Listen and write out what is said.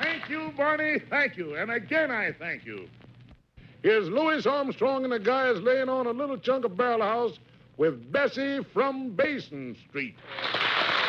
Thank you, Barney. Thank you. And again, I thank you. Here's Louis Armstrong and the guys laying on a little chunk of barrel house with Bessie from Basin Street.